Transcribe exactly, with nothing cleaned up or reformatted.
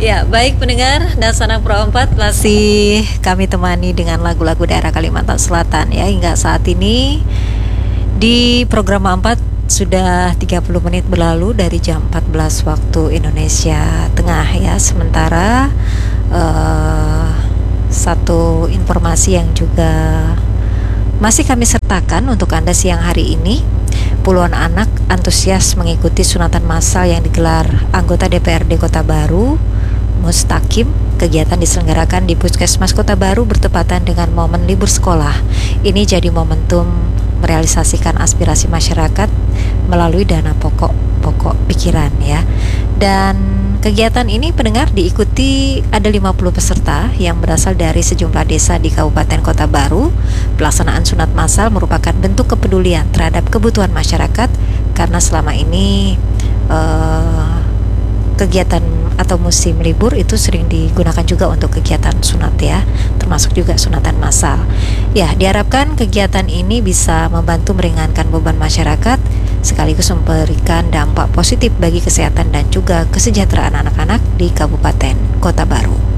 Ya, baik pendengar dan Sanak Pro empat, masih kami temani dengan lagu-lagu daerah Kalimantan Selatan ya hingga saat ini. Di program empat sudah tiga puluh menit berlalu dari jam empat belas waktu Indonesia Tengah ya. Sementara uh, satu informasi yang juga masih kami sertakan untuk Anda siang hari ini. Puluhan anak antusias mengikuti sunatan massal yang digelar anggota D P R D Kota Baru Mustaqim. Kegiatan diselenggarakan di Puskesmas Kota Baru bertepatan dengan momen libur sekolah. Ini jadi momentum merealisasikan aspirasi masyarakat melalui dana pokok pokok pikiran ya. Dan kegiatan ini pendengar diikuti ada lima puluh peserta yang berasal dari sejumlah desa di Kabupaten Kota Baru. Pelaksanaan sunat massal merupakan bentuk kepedulian terhadap kebutuhan masyarakat karena selama ini uh, kegiatan atau musim libur itu sering digunakan juga untuk kegiatan sunat ya, termasuk juga sunatan massal. Ya, diharapkan kegiatan ini bisa membantu meringankan beban masyarakat sekaligus memberikan dampak positif bagi kesehatan dan juga kesejahteraan anak-anak di Kabupaten Kota Baru.